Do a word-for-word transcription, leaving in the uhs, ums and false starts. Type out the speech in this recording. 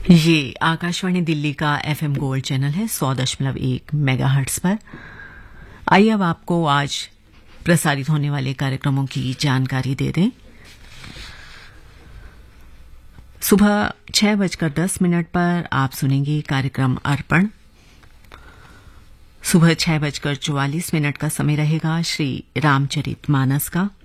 ये आकाशवाणी दिल्ली का FM gold channel है सौ दशमलव एक मेगाहर्ट्ज पर। आइए अब आपको आज प्रसारित होने वाले कार्यक्रमों की जानकारी दे दें। सुबह छह बजकर दस मिनट पर आप सुनेंगे कार्यक्रम अर्पण। सुबह छह बजकर चौवालीस मिनट का समय रहेगा श्री रामचरित मानस का।